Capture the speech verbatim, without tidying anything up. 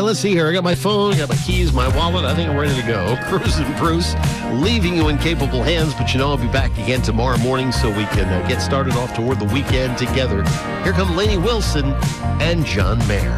let's see here. I got my phone, I got my keys, my wallet. I think I'm ready to go. Cruising Bruce, leaving you in capable hands, but you know I'll be back again tomorrow morning so we can uh, get started off toward the weekend together. Here come Lainey Wilson and John Mayer.